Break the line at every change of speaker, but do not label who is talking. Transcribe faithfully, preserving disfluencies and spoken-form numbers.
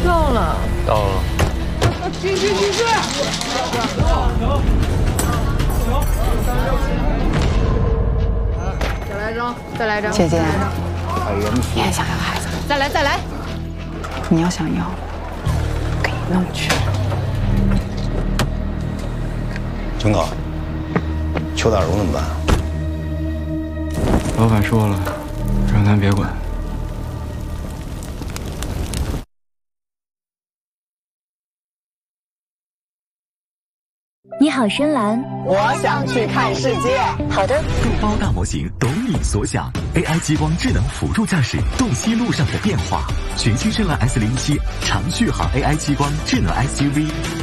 到了，
到了。
继续继续。
再来一张，再来一张。
姐姐，你还想要孩子？
再来再来。
你要想要，给你弄去。
陈哥，邱大荣怎么办？
老板说了，让咱别管。
你好，深蓝。
我想去看世界。
好的。
众包大模型懂你所想 ，A I 激光智能辅助驾驶，洞悉路上的变化。全新深蓝 S 零七长续航 A I 激光智能 S U V。